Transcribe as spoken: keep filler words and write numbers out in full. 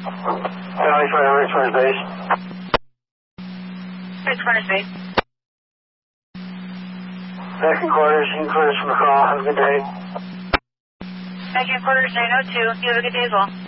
Valley Fire, Ridge Fire Base. Ridge Fire Base. Second quarters, you can clear us from the call. Have a good day. Second quarters, nine oh two. You have a good day as well.